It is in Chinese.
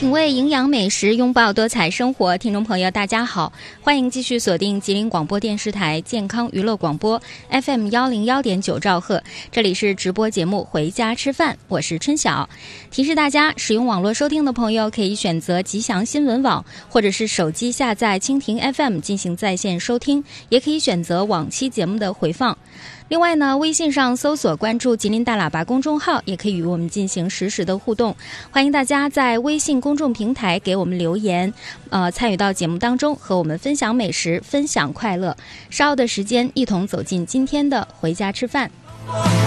品味营养美食，拥抱多彩生活。听众朋友大家好，欢迎继续锁定吉林广播电视台健康娱乐广播 FM101.9 兆赫，这里是直播节目回家吃饭，我是春晓。提示大家，使用网络收听的朋友可以选择吉祥新闻网，或者是手机下载蜻蜓 FM 进行在线收听，也可以选择往期节目的回放。另外呢，微信上搜索关注吉林大喇叭公众号，也可以与我们进行实时的互动。欢迎大家在微信公众平台给我们留言，参与到节目当中，和我们分享美食，分享快乐。稍后的时间，一同走进今天的回家吃饭。